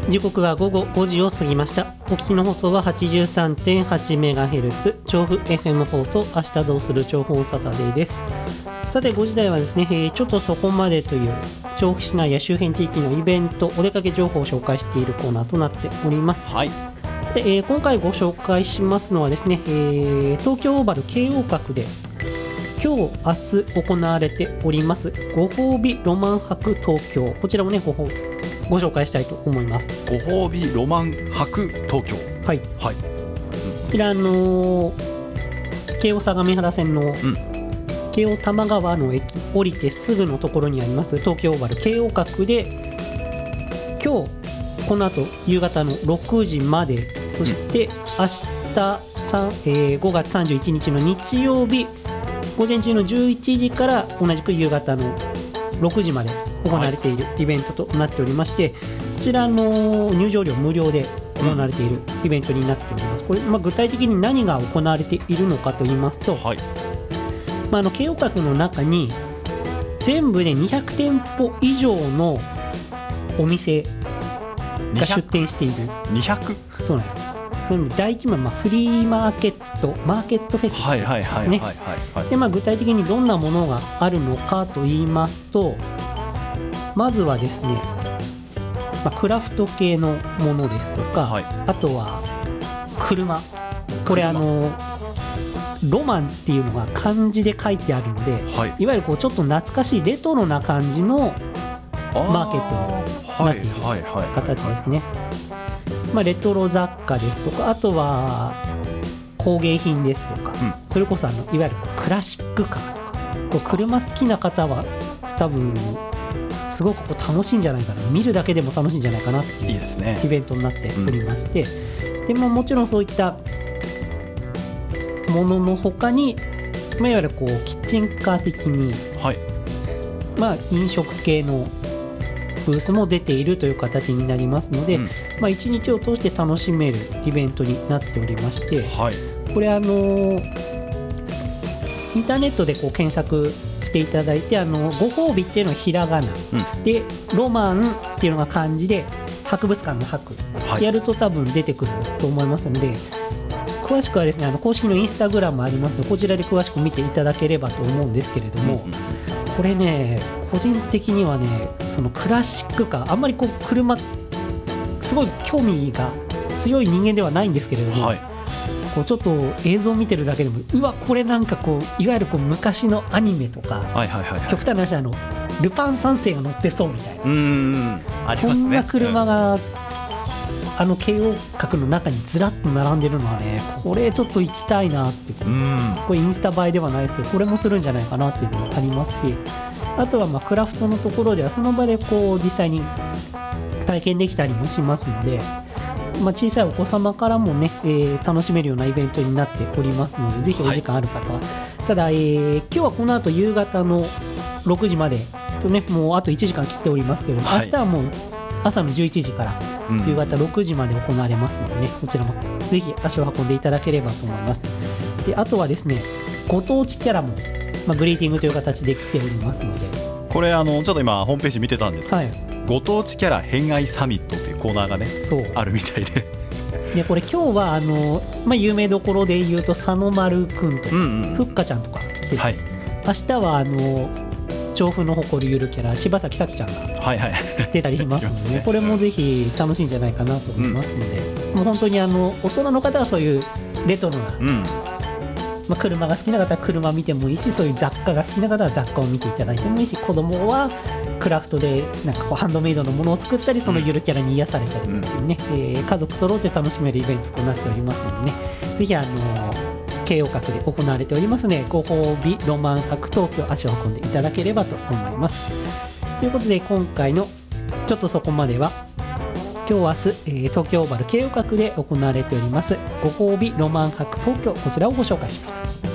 時刻は午後5時を過ぎました。お聞きの放送は 83.8MHz 調布 FM 放送、明日どうする調布サタデーです。さて5時台はですね、ちょっとそこまでという調布市内や周辺地域のイベント、お出かけ情報を紹介しているコーナーとなっております。 はい。 さて、今回ご紹介しますのはですね、東京オーバル京王閣で今日明日行われておりますご褒美ロマン博東京、こちらもねご紹介したいと思います。 ご褒美ロマン博東京、 はい、 はい、 こちら京王相模原線の、京王多摩川の駅降りてすぐのところにあります東京オーバル京王閣で今日この後夕方の6時まで、そして明日5月31日の日曜日午前中の11時から同じく夕方の6時まで行われているイベントとなっておりまして、こちらの入場料無料で行われているイベントになっております。これ、具体的に何が行われているのかと言いますと、 はい、 京王閣の中に全部で200店舗以上のお店が出店している。 200？ そうなんです。大規模なフリーマーケットフェスですね。で、具体的にどんなものがあるのかと言いますと、まずはですね、クラフト系のものですとか、はい、あとは車、これロマンっていうのが漢字で書いてあるので、はい、いわゆるちょっと懐かしいレトロな感じのマーケットになっている形ですね。レトロ雑貨ですとか、あとは工芸品ですとか、それこそいわゆるクラシックカーとか、車好きな方は多分すごく楽しいんじゃないかな、見るだけでも楽しいんじゃないかなっていうイベントになっておりまして、でももちろんそういったものの他に、いわゆるキッチンカー的に、はい、飲食系のブースも出ているという形になりますので、1日を通して楽しめるイベントになっておりまして、はい、これインターネットで検索していただいて、ご褒美っていうのはひらがな、でロマンっていうのが漢字で博物館の博、はい、やると多分出てくると思いますので、詳しくはですね公式のインスタグラムありますので、こちらで詳しく見ていただければと思うんですけれども、これね個人的にはね、そのクラシックカー、あんまり車すごい興味が強い人間ではないんですけれども、はい、ちょっと映像を見てるだけでもこれなんかいわゆる昔のアニメとか、極端な話ルパン三世が乗ってそうみたいな、ありますね、そんな車が京王閣の中にずらっと並んでるのはね、これちょっと行きたいなって、これインスタ映えではないですけど、これもするんじゃないかなっていうのもありますし、あとはクラフトのところではその場で実際に体験できたりもしますので、小さいお子様からもね、楽しめるようなイベントになっておりますので、ぜひお時間ある方は、ただ、今日はこの後夕方の6時までとね、もうあと1時間切っておりますけれども、明日はもう朝の11時から夕方6時まで行われますのでね、こちらもぜひ足を運んでいただければと思います。で、あとはですね、ご当地キャラも、グリーティングという形で来ておりますので、これちょっと今ホームページ見てたんですけど、ご当地キャラ偏愛サミットというコーナーがねあるみたいで、 これ今日は有名どころで言うと佐野丸くんとか、ふっかちゃんとか来てて、はい、明日は調布の誇るゆるキャラ柴崎咲ちゃんが出たりしますので、これもぜひ楽しいんじゃないかなと思いますので、もう本当に大人の方はそういうレトロな、車が好きな方は車見てもいいし、そういう雑貨が好きな方は雑貨を見ていただいてもいいし、子供はクラフトでハンドメイドのものを作ったり、そのゆるキャラに癒されたりというね、家族揃って楽しめるイベントとなっておりますのでね、ぜひ京王閣で行われておりますね、ご褒美ロマン博東京、足を運んでいただければと思います。ということで今回のちょっとそこまでは、今日明日、東京オーバル京王閣で行われておりますご褒美ロマン博東京、こちらをご紹介しました。